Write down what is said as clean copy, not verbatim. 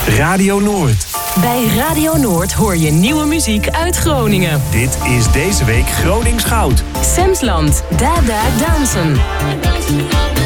Radio Noord. Bij Radio Noord hoor je nieuwe muziek uit Groningen. Dit is deze week Gronings Goud. Semsland, Dada Dansen.